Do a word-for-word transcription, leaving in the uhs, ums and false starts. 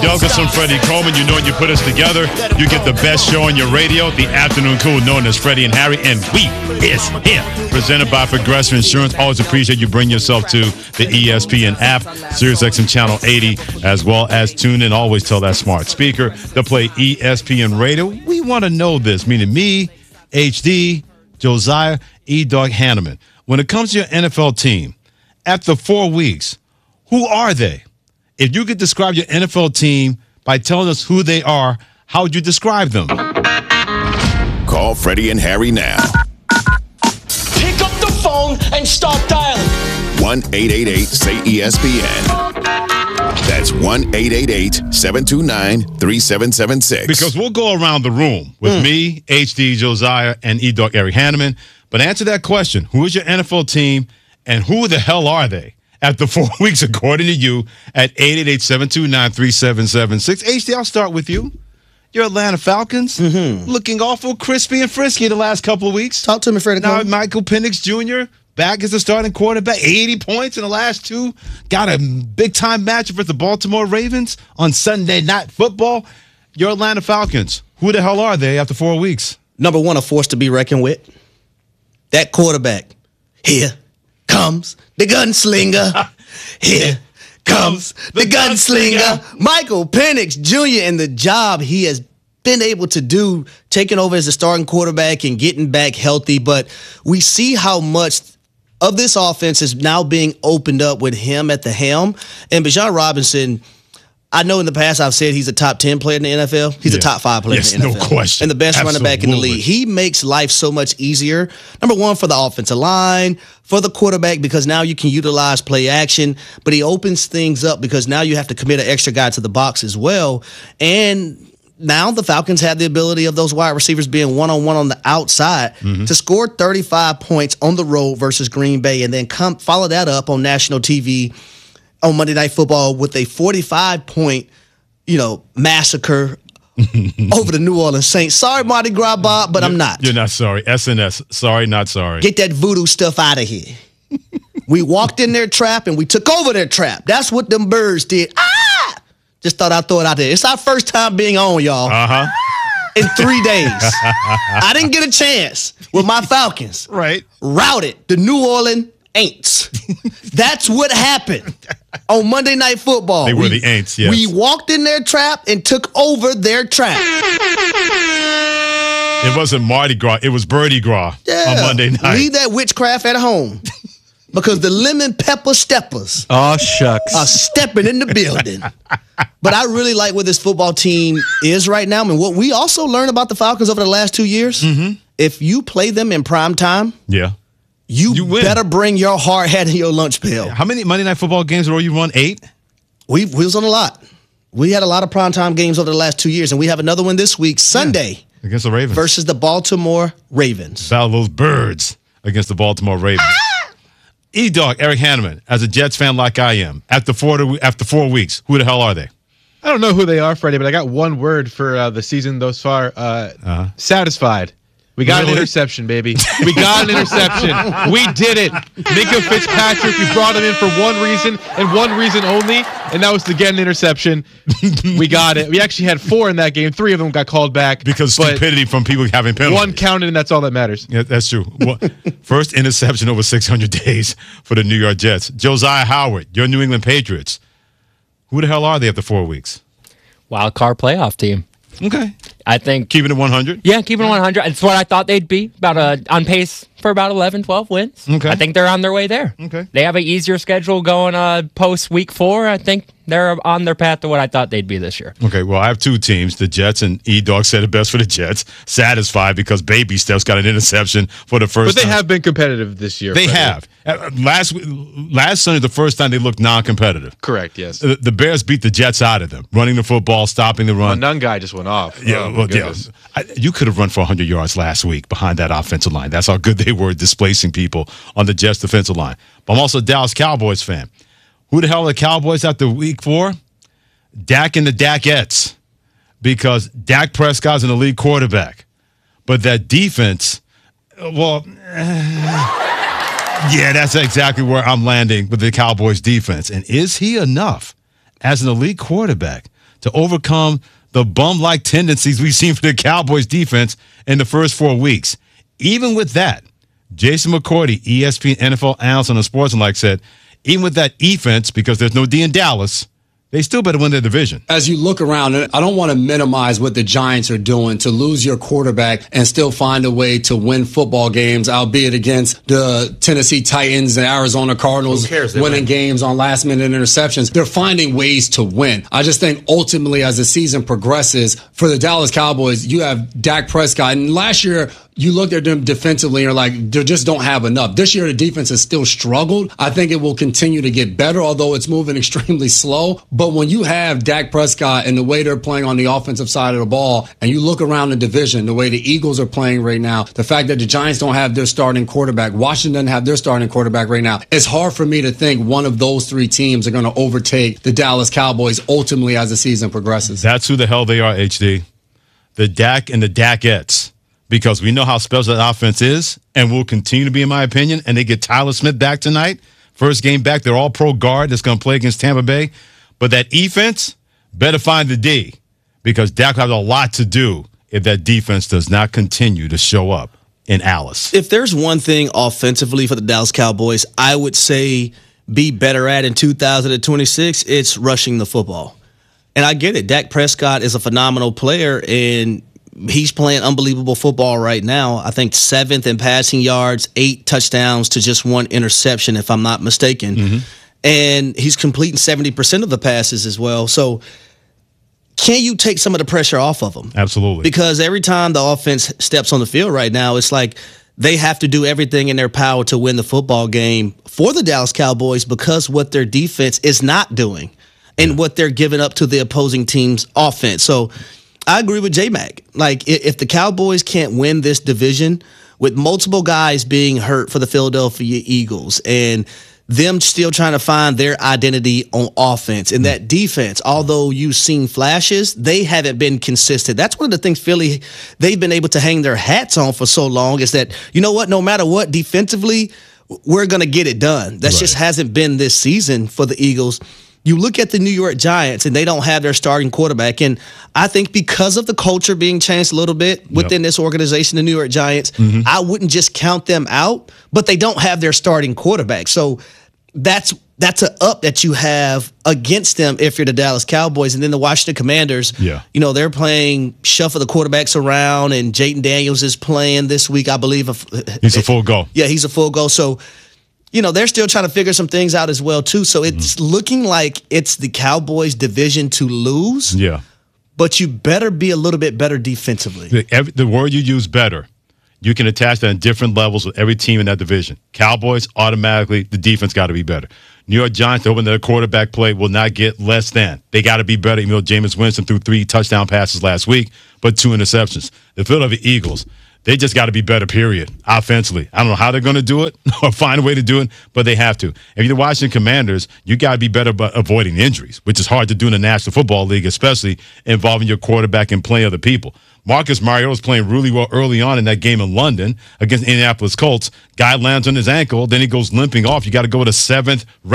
Douglas and Freddie Coleman. You know when you put us together, you get the best show on your radio, the Afternoon Cool, known as Freddie and Harry, and we is here. Presented by Progressive Insurance. Always appreciate you bring yourself to the E S P N app, SiriusXM Channel eighty, as well as tune in. Always tell that smart speaker to play E S P N Radio. We want to know this, meaning me, H D, Josiah, E-Dog Hanneman. When it comes to your N F L team, after four weeks, who are they? If you could describe your N F L team by telling us who they are, how would you describe them? Call Freddie and Harry now. Pick up the phone and start dialing. one eight eight eight say E S P N. That's one eight eight eight seven two nine three seven seven six. Because we'll go around the room with mm. me, H D, Josiah, and E-Dog Eric Hanneman. But answer that question. Who is your N F L team, and who the hell are they after four weeks, according to you, at eight eight eight seven two nine three seven seven six? H D, I'll start with you. Your Atlanta Falcons, mm-hmm. looking awful crispy and frisky the last couple of weeks. Talk to me, Freddie. Now, Michael Penix Junior back as the starting quarterback, eighty points in the last two. Got a big-time matchup with the Baltimore Ravens on Sunday Night Football. Your Atlanta Falcons, who the hell are they after four weeks? Number one, a force to be reckoned with. That quarterback. Here comes the gunslinger. Here comes the gunslinger. Michael Penix Junior and the job he has been able to do, taking over as a starting quarterback and getting back healthy. But we see how much of this offense is now being opened up with him at the helm. And Bijan Robinson, I know in the past I've said he's a top ten player in the N F L. He's yeah. a top five player yes, in the N F L. No question. And the best Absolutely. running back in the league. He makes life so much easier. Number one, for the offensive line, for the quarterback, because now you can utilize play action. But he opens things up because now you have to commit an extra guy to the box as well. And now the Falcons have the ability of those wide receivers being one-on-one on the outside mm-hmm. to score thirty-five points on the road versus Green Bay, and then come follow that up on national T V on Monday Night Football with a forty-five point, you know, massacre over the New Orleans Saints. Sorry, Mardi Gras Bob, but you're, I'm not. You're not sorry. S N S, sorry, not sorry. Get that voodoo stuff out of here. We walked in their trap and we took over their trap. That's what them birds did. Ah! Just thought I'd throw it out there. It's our first time being on, y'all. Uh-huh. In three days. I didn't get a chance with my Falcons. Right. Routed the New Orleans Aints. That's what happened on Monday Night Football. They were we, the Aints, yes. We walked in their trap and took over their trap. It wasn't Mardi Gras. It was Birdie Gras yeah. on Monday night. Leave that witchcraft at home. Because the lemon pepper steppers oh, shucks. are stepping in the building. But I really like where this football team is right now. I mean, what we also learned about the Falcons over the last two years, mm-hmm. if you play them in prime time, yeah, you, you better bring your hard hat and your lunch pail. How many Monday Night Football games were you won? Eight? We, we was on a lot. We had a lot of primetime games over the last two years, and we have another one this week, Sunday. Yeah, against the Ravens. Versus the Baltimore Ravens. Battle those birds against the Baltimore Ravens. Ah! E-Dog, Eric Hanneman, as a Jets fan like I am, after four, to, after four weeks, who the hell are they? I don't know who they are, Freddie, but I got one word for uh, the season thus far. Uh, uh-huh. Satisfied. We got really? an interception, baby. We got an interception. We did it. Minka Fitzpatrick, we brought him in for one reason and one reason only, and that was to get an interception. We got it. We actually had four in that game. Three of them got called back. Because stupidity from people having penalties. One counted, and that's all that matters. Yeah, that's true. First interception over six hundred days for the New York Jets. Josiah Howard, your New England Patriots. Who the hell are they after four weeks? Wild card playoff team. Okay. I think keeping it one hundred? Yeah, keeping it one hundred. It's what I thought they'd be, about uh, on pace for about eleven, twelve wins. Okay. I think they're on their way there. Okay. They have an easier schedule going uh, post week four. I think they're on their path to what I thought they'd be this year. Okay, well, I have two teams, the Jets, and E-Dog said it best for the Jets. Satisfied because Baby Steps got an interception for the first time. But they time. have been competitive this year. They Freddie. have. Uh, last last Sunday, the first time they looked non-competitive. Correct, yes. The, the Bears beat the Jets out of them, running the football, stopping the run. Well, none guy just went off. Yeah, oh, well, yeah. I, you could have run for one hundred yards last week behind that offensive line. That's how good they were displacing people on the Jets defensive line. But I'm also a Dallas Cowboys fan. Who the hell are the Cowboys after week four? Dak and the Dakettes. Because Dak Prescott's an elite quarterback. But that defense, well, uh, yeah, that's exactly where I'm landing with the Cowboys defense. And is he enough as an elite quarterback to overcome the bum-like tendencies we've seen for the Cowboys defense in the first four weeks. Even with that, Jason McCourty, E S P N N F L analyst on the Sports and Like, said, even with that offense, because there's no D in Dallas, they still better win their division. As you look around, I don't want to minimize what the Giants are doing to lose your quarterback and still find a way to win football games, albeit against the Tennessee Titans and Arizona Cardinals winning win. games on last-minute interceptions. They're finding ways to win. I just think ultimately as the season progresses, for the Dallas Cowboys, you have Dak Prescott. And last year, you looked at them defensively and you're like, they just don't have enough. This year, the defense has still struggled. I think it will continue to get better, although it's moving extremely slow. But when you have Dak Prescott and the way they're playing on the offensive side of the ball, and you look around the division, the way the Eagles are playing right now, the fact that the Giants don't have their starting quarterback, Washington doesn't have their starting quarterback right now, it's hard for me to think one of those three teams are going to overtake the Dallas Cowboys ultimately as the season progresses. That's who the hell they are, H D. The Dak and the Dakettes. Because we know how special that offense is and will continue to be, in my opinion. And they get Tyler Smith back tonight. First game back. They're all pro guard that's going to play against Tampa Bay. But that defense better find the D, because Dak has a lot to do if that defense does not continue to show up in Alice. If there's one thing offensively for the Dallas Cowboys, I would say be better at in two thousand twenty-six, it's rushing the football. And I get it. Dak Prescott is a phenomenal player, and he's playing unbelievable football right now. I think seventh in passing yards, eight touchdowns to just one interception, if I'm not mistaken. Mm-hmm. And he's completing seventy percent of the passes as well. So can you take some of the pressure off of him? Absolutely. Because every time the offense steps on the field right now, it's like they have to do everything in their power to win the football game for the Dallas Cowboys, because what their defense is not doing and yeah. what they're giving up to the opposing team's offense. So I agree with J-Mac. Like, if the Cowboys can't win this division with multiple guys being hurt for the Philadelphia Eagles and them still trying to find their identity on offense and that defense, although you've seen flashes, they haven't been consistent. That's one of the things Philly, they've been able to hang their hats on for so long, is that, you know what, no matter what, defensively, we're going to get it done. That right. just hasn't been this season for the Eagles. You look at the New York Giants, and they don't have their starting quarterback. And I think because of the culture being changed a little bit within yep. this organization, the New York Giants, mm-hmm. I wouldn't just count them out, but they don't have their starting quarterback. So that's that's an up that you have against them if you're the Dallas Cowboys. And then the Washington Commanders, yeah. you know, they're playing shuffle the quarterbacks around, and Jayden Daniels is playing this week, I believe. He's a full go. Yeah, he's a full go. So, you know, they're still trying to figure some things out as well, too. So it's mm. looking like it's the Cowboys' division to lose. Yeah. But you better be a little bit better defensively. The, every, the word you use, better, you can attach that on different levels with every team in that division. Cowboys, automatically, the defense got to be better. New York Giants, hoping their quarterback play will not get less than. They got to be better, even though Jameis Winston threw three touchdown passes last week, but two interceptions. The Philadelphia Eagles, they just got to be better, period, offensively. I don't know how they're going to do it or find a way to do it, but they have to. If you're the Washington Commanders, you got to be better about avoiding injuries, which is hard to do in the National Football League, especially involving your quarterback and playing other people. Marcus Mariota was playing really well early on in that game in London against Indianapolis Colts. Guy lands on his ankle, then he goes limping off. You got to go with a seventh round.